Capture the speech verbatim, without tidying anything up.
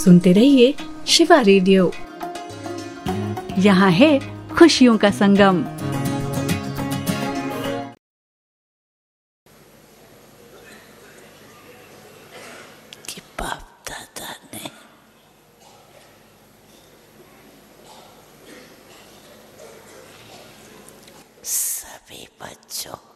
सुनते रहिए शिवा रेडियो। यहाँ है खुशियों का संगम। कि बाप दादा ने सभी बच्चों